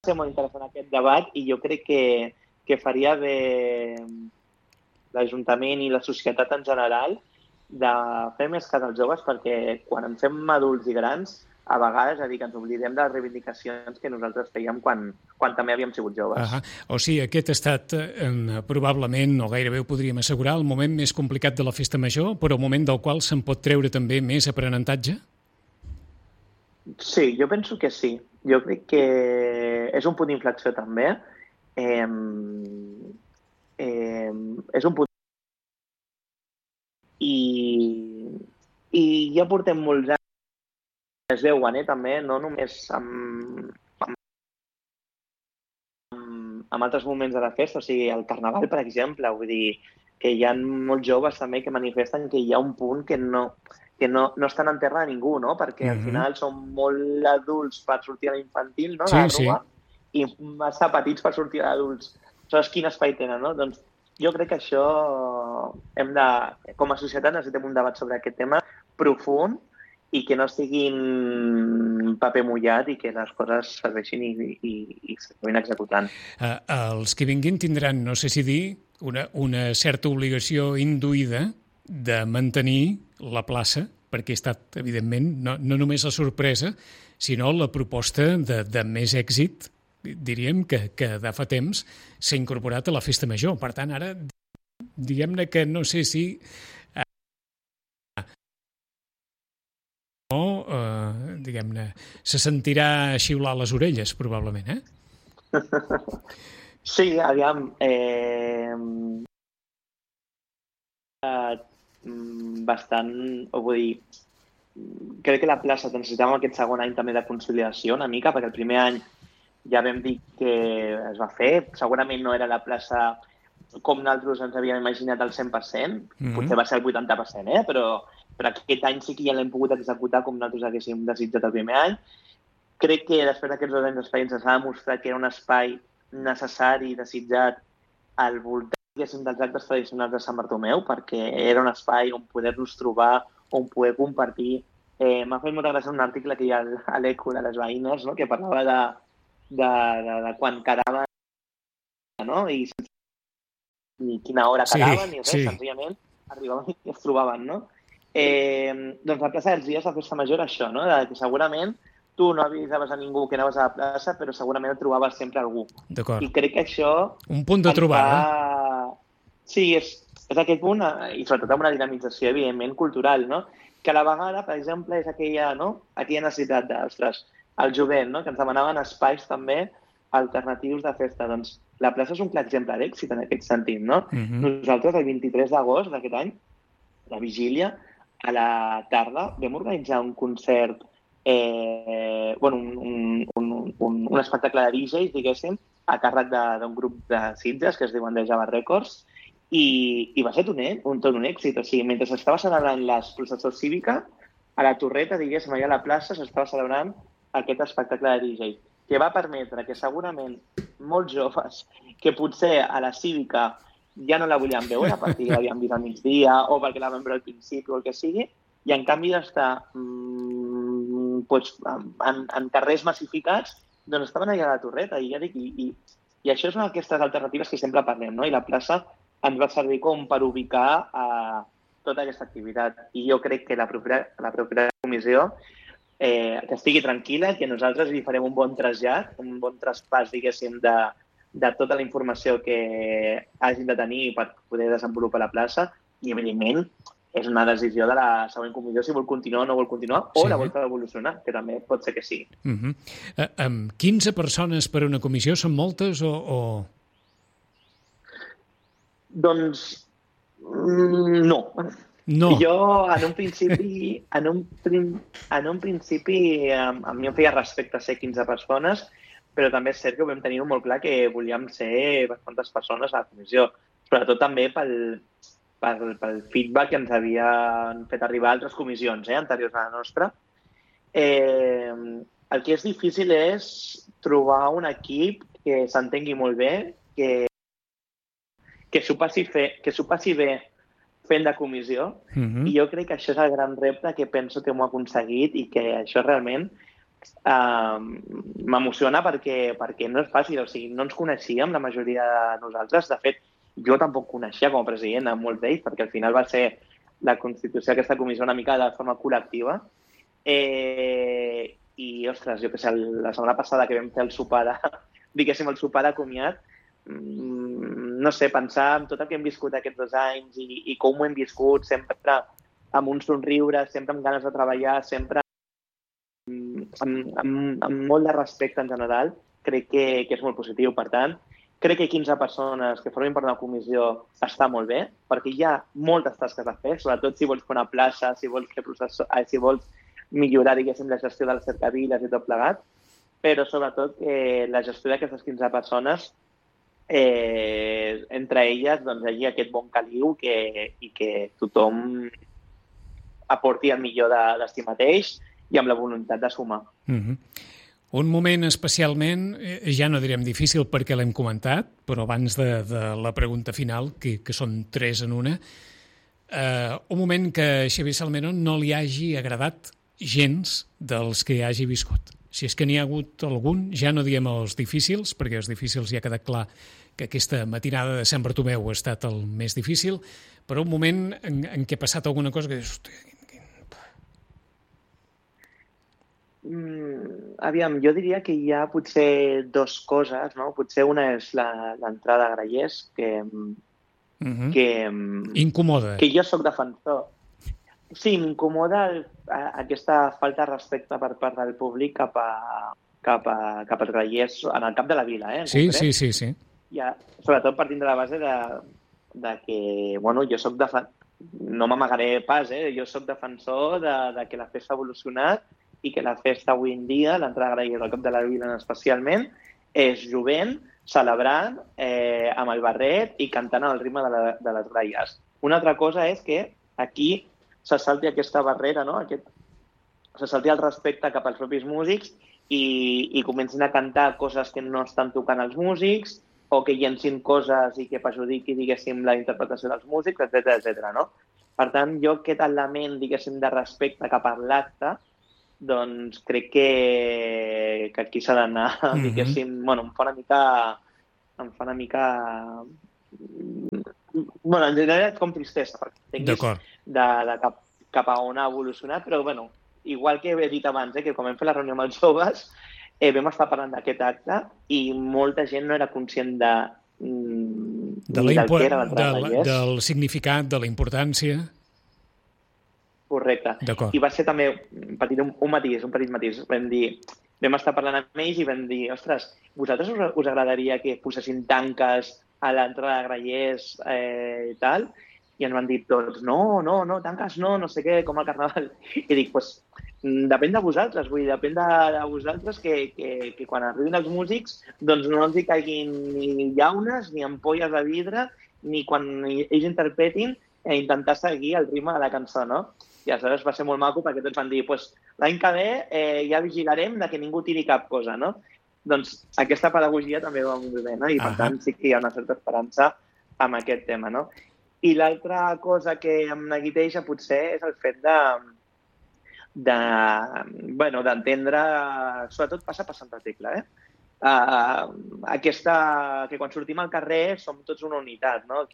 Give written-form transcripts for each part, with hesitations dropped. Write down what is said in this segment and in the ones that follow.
ser molt interessant aquest debat i jo crec que faria bé l'Ajuntament i la societat en general de fer més cas als joves perquè quan ens fem adults i grans a vegades, que ens oblidem de les reivindicacions que nosaltres fèiem quan també havíem sigut joves. O sigui, aquest ha estat probablement, o gairebé ho podríem assegurar, el moment més complicat de la festa major, però un moment del qual se'n pot treure també més aprenentatge? Sí, jo penso que sí. Jo crec que és un punt d'inflexió també. És un punt... I ja portem molts anys es veuen, també, no només amb altres moments de la festa, o sigui, el Carnaval, per exemple, vull dir que hi ha molts joves també que manifesten que hi ha un punt que no estan en terra de ningú, no? Perquè al final són molt adults per sortir a l'infantil, no? Sí, la rua, i massa petits per sortir a l'adults. Saps quin espai tenen, no? Doncs jo crec que això com a societat necessitem un debat sobre aquest tema profund i que no estiguin paper mullat i que les coses serveixin i s'acabin executant. Els que vinguin tindran, no sé si dir, una certa obligació induïda de mantenir la plaça, perquè ha estat, evidentment, no només la sorpresa, sinó la proposta de més èxit, diríem, que de fa temps s'ha incorporat a la festa major. Per tant, ara, diguem-ne que no sé si... diguem-ne, se sentirà xiular les orelles, probablement, Sí, aviam, bastant, vull dir, crec que la plaça necessitava aquest segon any també de conciliació una mica, perquè el primer any ja vam dir que es va fer, segurament no era la plaça com nosaltres ens havíem imaginat al 100%, potser va ser el 80%, però aquest any sí que ja l'hem pogut executar com nosaltres haguéssim desitjat el primer any. Crec que després d'aquests 2 anys d'experiència s'ha demostrat que era un espai necessari i desitjat al voltant dels actes tradicionals de Sant Bartomeu, perquè era un espai on poder-nos trobar, on poder compartir. M'ha fet molta gràcia un article que hi ha a l'Eco de les veïnes, no? Que parlava de quan quedaven, no? I quina hora quedaven, ni res, senzillament arribaven i es trobaven, no? Doncs la plaça dels dies de festa major era això, no? Que segurament tu no avisaves a ningú que anaves a la plaça, però segurament et trobaves sempre algú. D'acord. I crec que això... Un punt de trobada. Sí, és aquest punt, i sobretot amb una dinamització, evidentment, cultural, no? Que a la vegada, per exemple, és aquella necessitat el jovent, no? Que ens demanaven espais també alternatius de festa. Doncs la plaça és un clar exemple d'èxit en aquest sentit, no? Nosaltres, el 23 d'agost d'aquest any, la vigília, a la tarda, vam organitzar un concert, un espectacle de DJs, diguéssim, a càrrec d'un grup de Sitges que es diuen The Java Records, i va ser tot un èxit. O sigui, mentre s'estava celebrant la processó cívica, a la Torreta, diguéssim, allà a la plaça, s'estava celebrant aquest espectacle de DJs, que va permetre que segurament molts joves que potser a la cívica ja no la volien veure perquè l'havien vist al migdia o perquè la van veure al principi o el que sigui, i en canvi d'estar en carrers massificats, doncs estaven allà a la Torreta. I ja dic, i això és una d'aquestes alternatives que sempre parlem, no? I la plaça ens va servir com per ubicar tota aquesta activitat. I jo crec que la propera comissió que estigui tranquil·la, que nosaltres li farem un bon trasllat, un bon traspàs, diguéssim, de tota la informació que hagin de tenir per poder desenvolupar la plaça, i evidentment és una decisió de la següent comissió si vol continuar o no vol continuar, o la vol fer evolucionar, que també pot ser que sí. 15 persones per una comissió són moltes o...? Doncs no. Jo, en un principi, a mi em feia respecte ser 15 persones, però també és cert que ho vam tenir molt clar que volíem ser bastantes persones a la comissió, sobretot també pel feedback que ens havien fet arribar altres comissions anteriors a la nostra. El que és difícil és trobar un equip que s'entengui molt bé, que s'ho passi bé fent de comissió, i jo crec que això és el gran repte que penso que m'ho ha aconseguit i que això realment m'emociona perquè no és fàcil, o sigui, no ens coneixíem la majoria de nosaltres. De fet, jo tampoc coneixia com a president a molts d'ells, perquè al final va ser la constitució d'aquesta comissió una mica de forma col·lectiva. I, ostres, jo què sé, la setmana passada que vam fer el sopar el sopar de comiat, no sé, pensar en tot el que hem viscut aquests 2 anys i com ho hem viscut, sempre amb un somriure, sempre amb ganes de treballar, sempre amb molt de respecte en general, crec que és molt positiu. Per tant, crec que 15 persones que formin part d'una comissió està molt bé, perquè hi ha moltes tasques a fer, sobretot si vols fer una plaça, si vols millorar, diguéssim, la gestió de les cercaviles i tot plegat, però sobretot la gestió d'aquestes 15 persones, entre elles, doncs, hi hagi aquest bon caliu i que tothom aporti el millor de si mateix i amb la voluntat de sumar. Un moment especialment, ja no direm difícil perquè l'hem comentat, però abans de la pregunta final, que són 3 en una, un moment que a Xavier Salmero no li hagi agradat gens dels que hagi viscut. Si és que n'hi ha hagut algun, ja no diem els difícils, perquè els difícils ja ha quedat clar que aquesta matinada de Sant Bartomeu ha estat el més difícil, però un moment en què ha passat alguna cosa que dius... Aviam, jo diria que hi ha potser 2 coses, no? Potser una és l'entrada a Grallers, que incomoda. Que jo sóc defensor. Sí, m'incomoda aquesta falta de respecte per part del públic cap als Grallers en el cap de la vila, Sí. Ja, sobretot partint de la base de que, bueno, jo sóc no m'amagaré pas, jo sóc defensor de que la festa ha evolucionat i que la festa avui en dia, l'entrada a Grallers al cap de la vila especialment, és jovent, celebrant amb el barret i cantant al ritme de les gralles. Una altra cosa és que aquí se salti aquesta barrera, no? Se salti el respecte cap als propis músics i comencin a cantar coses que no estan tocant els músics o que llencin coses i que perjudiqui, diguéssim, la interpretació dels músics, etc. No? Per tant, jo aquest element, diguéssim, de respecte cap a l'acte, doncs crec que aquí s'ha d'anar, diguéssim, bueno, em fa una mica... Bueno, en general com tristesa, perquè entenguis cap a on ha evolucionat, però, bueno, igual que he dit abans, que quan vam fer la reunió amb els joves, vam estar parlant d'aquest acte i molta gent no era conscient del significat, de la importància. Correcte. I va ser també un petit matís. Vam estar parlant amb ells i vam dir, ostres, vosaltres us agradaria que posessin tanques a l'entrada de Grallers i tal? I ens van dir tots, no, tanques no sé què, com al Carnaval. I dic, doncs, depèn de vosaltres, depèn de vosaltres que quan arribin els músics doncs no els hi caiguin ni llaunes, ni ampolles de vidre, ni quan ells interpretin intentar seguir el ritme de la cançó, no? I aleshores va ser molt maco perquè tots van dir, doncs l'any que ve ja vigilarem de que ningú tiri cap cosa, no? Doncs aquesta pedagogia també va molt bé, no? I per tant sí que hi ha una certa esperança amb aquest tema, no? I l'altra cosa que em neguiteja potser és el fet d'entendre, sobretot passa per Santa Tecla, que quan sortim al carrer som tots una unitat, no?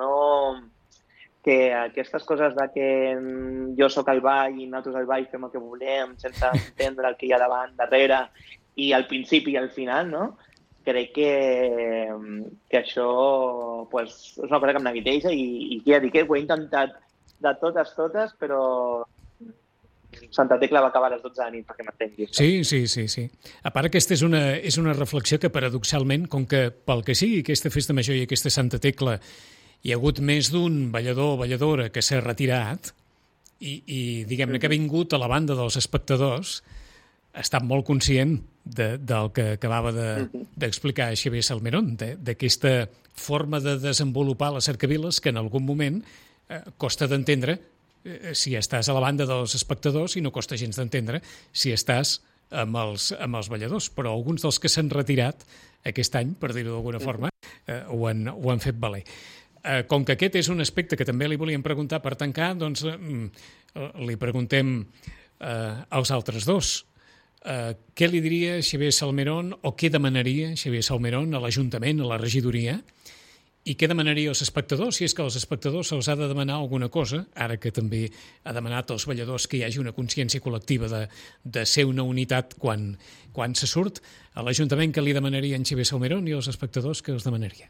Que aquestes coses de que jo sóc al ball i nosaltres al ball fem el que volem sense entendre el que hi ha davant, darrere i al principi i al final, no? Crec que això pues, és una cosa que em neguiteja i ja dic, ho he intentat de totes, però Santa Tecla va acabar a les 12 de nit, perquè m'entenguis. Sí. A part, aquesta és una reflexió que, paradoxalment, com que pel que sigui aquesta festa major i aquesta Santa Tecla hi ha hagut més d'un ballador o balladora que s'ha retirat i diguem-ne que ha vingut a la banda dels espectadors, ha estat molt conscient del que acabava d'explicar Xavier Salmerón, d'aquesta forma de desenvolupar les cercaviles que en algun moment costa d'entendre si estàs a la banda dels espectadors i no costa gens d'entendre si estàs amb els balladors. Però alguns dels que s'han retirat aquest any, per dir-ho d'alguna forma, ho han fet valer. Com que aquest és un aspecte que també li volíem preguntar per tancar, doncs li preguntem als altres dos. què li diria Xavier Salmerón o què demanaria Xavier Salmerón a l'Ajuntament, a la regidoria, i què demanaria als espectadors, si és que als espectadors se'ls ha de demanar alguna cosa, ara que també ha demanat als balladors que hi hagi una consciència col·lectiva de ser una unitat quan se surt, a l'Ajuntament que li demanaria en Xavier Salmerón i als espectadors que els demanaria?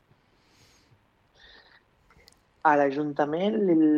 A l'Ajuntament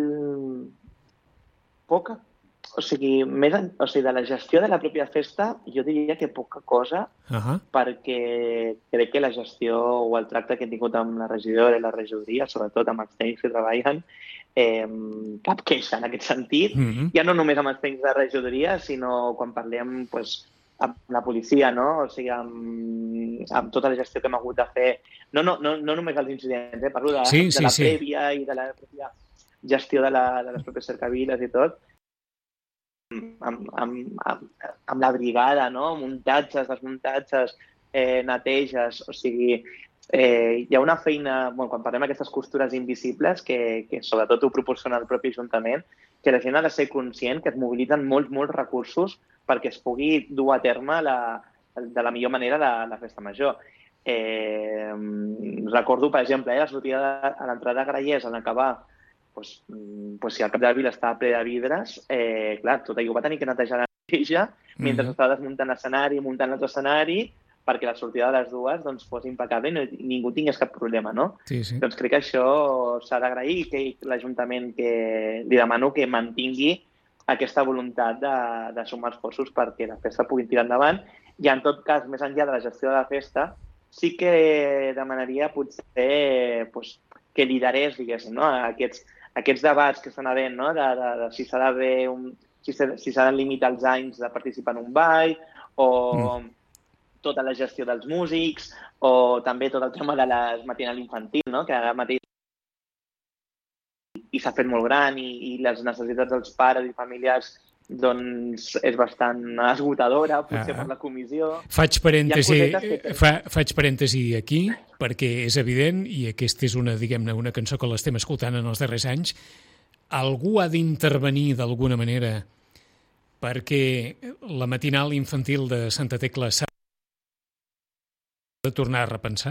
poca, o sigui, de la gestió de la pròpia festa jo diria que poca cosa, perquè crec que la gestió o el tracte que he tingut amb la regidora i la regidoria, sobretot amb els tècnics que treballen, cap queixa en aquest sentit, ja no només amb els tècnics de regidoria, sinó quan parlem amb la policia, no? O sigui, amb tota la gestió que hem hagut de fer, no només els incidents, parlo de la prèvia i de la pròpia gestió de les pròpies cercaviles i tot, amb la brigada, no? Muntatges, desmuntatges, neteges, o sigui, hi ha una feina, quan parlem d'aquestes costures invisibles, que sobretot ho proporciona el propi Ajuntament, que la gent ha de ser conscient que es mobilitzen molts recursos perquè es pugui dur a terme de la millor manera la festa major. Recordo, per exemple, la sortida a l'entrada de Grallers, en acabar, si el cap de la vila estava ple de vidres, clar, tot allò va tenir que netejar la neteja mentre estava desmuntant l'escenari, muntant l'altre escenari, perquè la sortida de les dues fos impecable i ningú tingués cap problema, no? Sí. Doncs crec que això s'ha d'agrair i que l'Ajuntament li demano que mantingui aquesta voluntat de sumar esforços perquè la festa pugui tirar endavant i, en tot cas, més enllà de la gestió de la festa, sí que demanaria potser que liderés, diguéssim, no? Aquests debats que estan havent, no? De si s'ha de limitar els anys de participar en un ball, o tota la gestió dels músics, o també tot el tema de les matinal infantil, no? Que ara mateix s'ha fet molt gran i les necessitats dels pares i familiars és bastant esgotadora, potser per la comissió. Faig parèntesi aquí, perquè és evident, i aquesta és una cançó que l'estem escoltant en els darrers anys, algú ha d'intervenir d'alguna manera perquè la matinal infantil de Santa Tecla s'ha de tornar a repensar?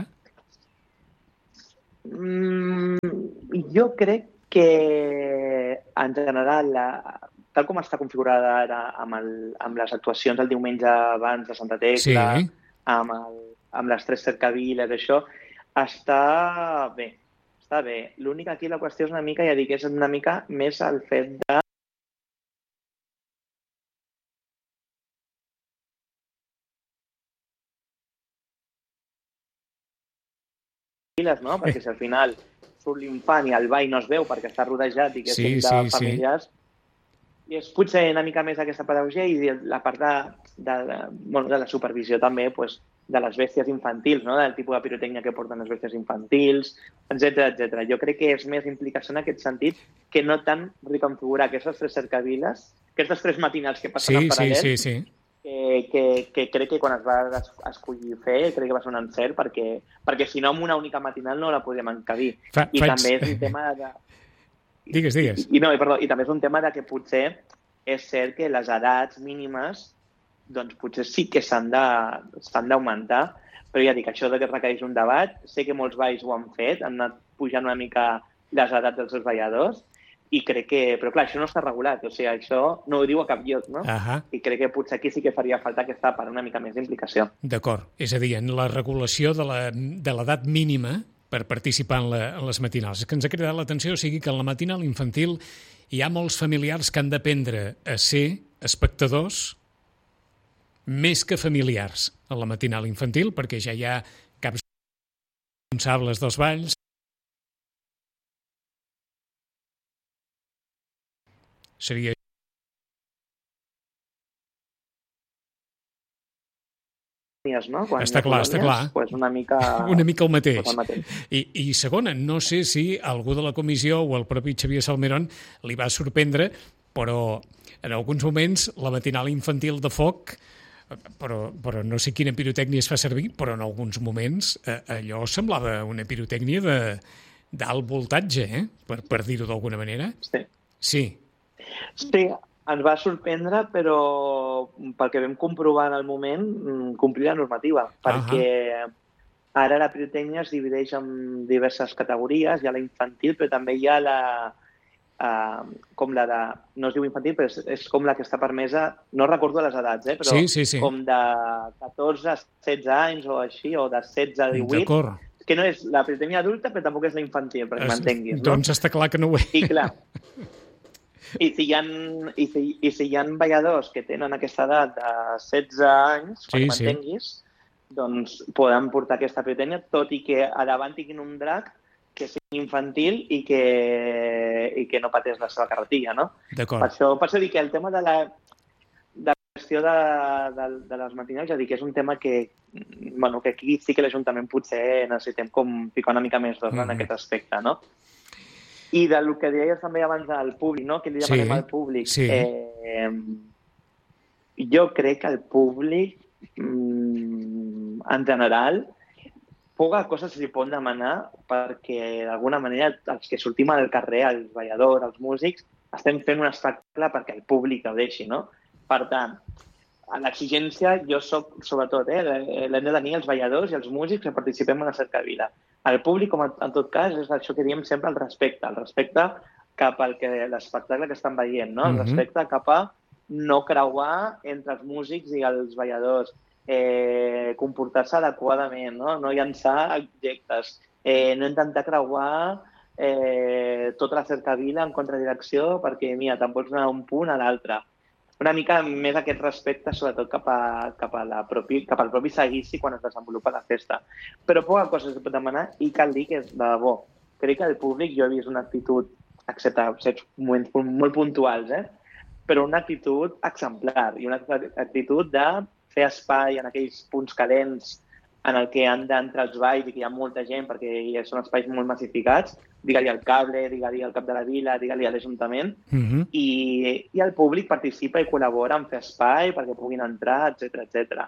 Jo crec que, en general, tal com està configurada ara amb les actuacions el diumenge abans de Santa Tecla, amb les 3 cercaviles, això, està bé. Està bé. L'únic aquí la qüestió és una mica, ja dic, és una mica més el fet de no? Perquè si al final surt l'infant i el ball no es veu perquè està rodejat i que és de familiars, i és potser una mica més aquesta pedagogia i la part de la supervisió també de les bèsties infantils, no? Del tipus de pirotècnia que porten les bèsties infantils, etc. Jo crec que és més implicació en aquest sentit que no tant reconfigurar aquestes 3 cercaviles, aquestes 3 matinals que passen en paral·lel, que crec que quan es va escollir fer, crec que va ser un encert, perquè si no amb una única matinal no la podíem encabir. I també és un tema de... Digues. I també és un tema de que potser és cert que les edats mínimes potser sí que s'han d'augmentar, però ja dic, això que requereix un debat, sé que molts balls ho han fet, han anat pujant una mica les edats dels seus balladors, i crec que... Però clar, això no està regulat, o sigui, això no ho diu a cap lloc, no? I crec que potser aquí sí que faria falta aquesta part una mica més d'implicació. D'acord, és a dir, en la regulació de l'edat mínima per participar en les matinals. És que ens ha cridat l'atenció, o sigui que en la matinal infantil hi ha molts familiars que han d'aprendre a ser espectadors més que familiars a la matinal infantil, perquè ja hi ha caps responsables dels balls. Seria no? Està clar. Una mica el mateix. I segona, no sé si algú de la comissió o el propi Xavier Salmerón li va sorprendre, però en alguns moments la matinal infantil de foc, però no sé quina pirotècnia es fa servir, però en alguns moments allò semblava una pirotècnia d'alt voltatge, per dir-ho d'alguna manera. Sí, ens va sorprendre, però pel que vam comprovar en el moment, complir la normativa, perquè ara la pirotècnia es divideix en diverses categories. Hi ha la infantil, però també hi ha com la de... No es diu infantil, però és com la que està permesa, no recordo les edats, però sí. com de 14 a 16 anys o així, o de 16 a 18. D'acord. Que no és la pirotècnia adulta, però tampoc és la infantil, perquè m'entenguis, no? Doncs està clar que no ho és. I clar, i si hi ha balladors que tenen aquesta edat de 16 anys, perquè m'entenguis, doncs poden portar aquesta pirotècnia, tot i que a davant tinguin un drac que sigui infantil i que no pateix la seva carretilla, no? D'acord. Per això dic que el tema de la qüestió de les matinals, ja dic que és un tema que aquí sí que l'Ajuntament potser necessitem com ficar una mica més d'ordre en aquest aspecte, no? I del que deies també abans del públic, no? Que li demanem al públic. Sí. Jo crec que el públic, en general, poca cosa se li pot demanar perquè, d'alguna manera, els que sortim al carrer, els balladors, els músics, estem fent un espectacle perquè el públic el deixi, no? Per tant, a l'exigència jo soc, sobretot, l'hem de tenir els balladors i els músics que participem en la cercavila. El públic, com en tot cas, és això que diem sempre, el respecte cap al l'espectacle que estan veient, no? El respecte cap a no creuar entre els músics i els balladors, comportar-se adequadament, no llançar objectes, no intentar creuar tota la cercavila en contradirecció perquè, mira, te'n pots anar d'un punt a l'altre. Una mica més aquest respecte, sobretot cap al propi seguici quan es desenvolupa la festa. Però poca cosa es pot demanar i cal dir que és de debò. Crec que el públic jo he vist una actitud, excepte certs moments molt puntuals, però una actitud exemplar i una actitud de fer espai en aquells punts calents en el que han d'entrar els balls i que hi ha molta gent perquè són espais molt massificats, digue-li al cable, digue-li al cap de la vila, digue-li a l'Ajuntament, i el públic participa i col·labora en fer espai perquè puguin entrar, etc.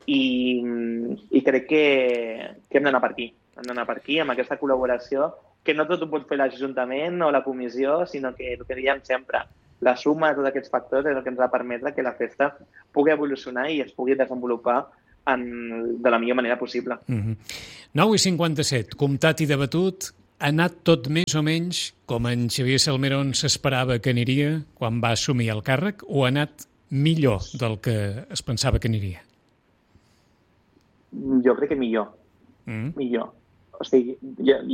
I crec que hem d'anar per aquí. Hem d'anar per aquí amb aquesta col·laboració, que no tot ho pot fer l'Ajuntament o la comissió, sinó que el que diem sempre, la suma de tots aquests factors és el que ens va permetre que la festa pugui evolucionar i es pugui desenvolupar de la millor manera possible. 9:57, comptat i debatut, ha anat tot més o menys com en Xavier Salmerón s'esperava que aniria quan va assumir el càrrec, o ha anat millor del que es pensava que aniria? Jo crec que millor. Millor. O sigui,